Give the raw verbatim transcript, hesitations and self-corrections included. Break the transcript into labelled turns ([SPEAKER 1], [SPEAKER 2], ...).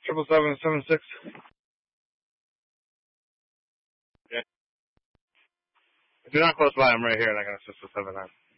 [SPEAKER 1] triple seven seven six. Yeah. If you're not close by, I'm right here, and I can assist with seven nine.